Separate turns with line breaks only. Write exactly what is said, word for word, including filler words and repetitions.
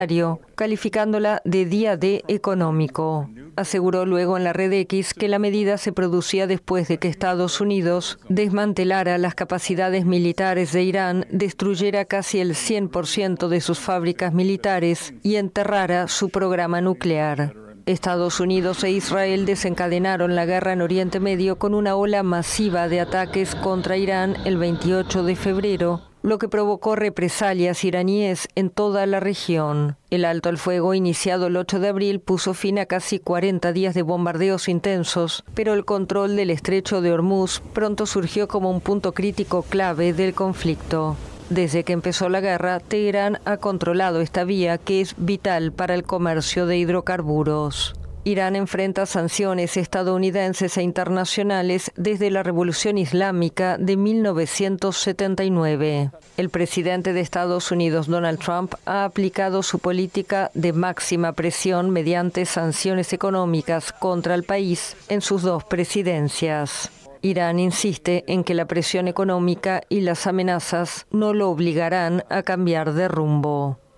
calificándola de día D económico. Aseguró luego en la red X que la medida se producía después de que Estados Unidos desmantelara las capacidades militares de Irán, destruyera casi el cien por ciento de sus fábricas militares y enterrara su programa nuclear. Estados Unidos e Israel desencadenaron la guerra en Oriente Medio con una ola masiva de ataques contra Irán el veintiocho de febrero, lo que provocó represalias iraníes en toda la región. El alto al fuego iniciado el ocho de abril puso fin a casi cuarenta días de bombardeos intensos, pero el control del estrecho de Hormuz pronto surgió como un punto crítico clave del conflicto. Desde que empezó la guerra, Teherán ha controlado esta vía que es vital para el comercio de hidrocarburos. Irán enfrenta sanciones estadounidenses e internacionales desde la Revolución Islámica de mil novecientos setenta y nueve. El presidente de Estados Unidos, Donald Trump, ha aplicado su política de máxima presión mediante sanciones económicas contra el país en sus dos presidencias. Irán insiste en que la presión económica y las amenazas no lo obligarán a cambiar de rumbo.